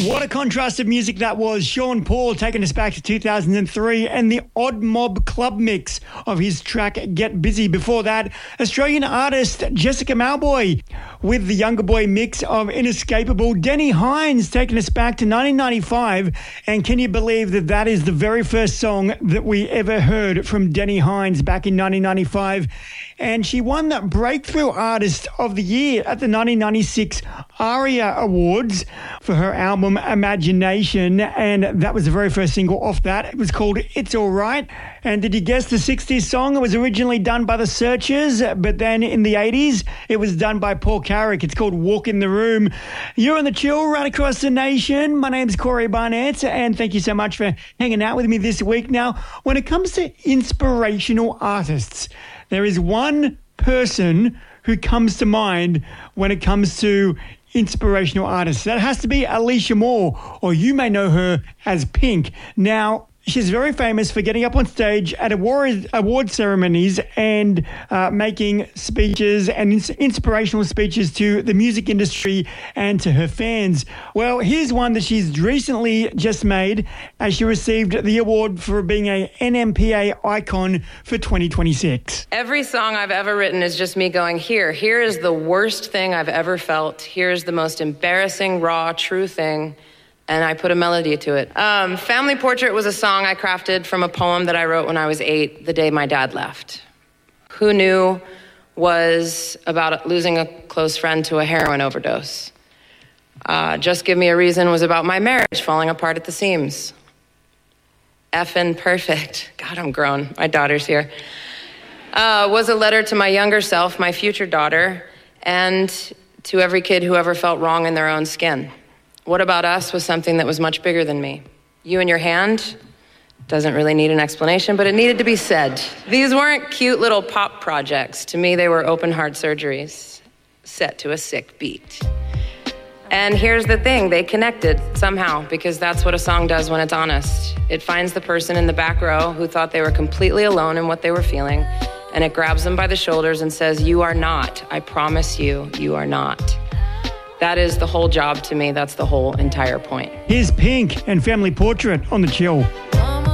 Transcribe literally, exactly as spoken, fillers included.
What a contrast of music that was. Sean Paul taking us back to two thousand three and the Odd Mob club mix of his track Get Busy. Before that, Australian artist Jessica Mauboy with the Younger Boy mix of Inescapable. Denny Hines taking us back to nineteen ninety-five. And can you believe that that is the very first song that we ever heard from Denny Hines back in nineteen ninety-five? And she won that Breakthrough Artist of the Year at the nineteen ninety-six ARIA Awards for her album Imagination, and that was the very first single off that. It was called It's Alright. And did you guess the sixties song? It was originally done by the Searchers, but then in the eighties, it was done by Paul Carrick. It's called Walk in the Room. You're on the Chill right across the nation. My name's Corey Barnett, and thank you so much for hanging out with me this week. Now, when it comes to inspirational artists, there is one person who comes to mind when it comes to inspirational artists. That has to be Alicia Moore, or you may know her as Pink. Now, she's very famous for getting up on stage at award, award ceremonies and uh, making speeches and ins- inspirational speeches to the music industry and to her fans. Well, here's one that she's recently just made as she received the award for being a N M P A icon for twenty twenty-six. Every song I've ever written is just me going, here, here is the worst thing I've ever felt. Here's the most embarrassing, raw, true thing. And I put a melody to it. Um, Family Portrait was a song I crafted from a poem that I wrote when I was eight, the day my dad left. Who Knew was about losing a close friend to a heroin overdose. Uh, Just Give Me a Reason was about my marriage falling apart at the seams. Effin' Perfect, God, I'm grown, my daughter's here, uh, was a letter to my younger self, my future daughter, and to every kid who ever felt wrong in their own skin. What About Us was something that was much bigger than me. You in Your Hand doesn't really need an explanation, but it needed to be said. These weren't cute little pop projects. To me, they were open heart surgeries set to a sick beat. And here's the thing, they connected somehow, because that's what a song does when it's honest. It finds the person in the back row who thought they were completely alone in what they were feeling, and it grabs them by the shoulders and says, you are not. I promise you, you are not. That is the whole job to me. That's the whole entire point. Here's Pink and Family Portrait on the Chill.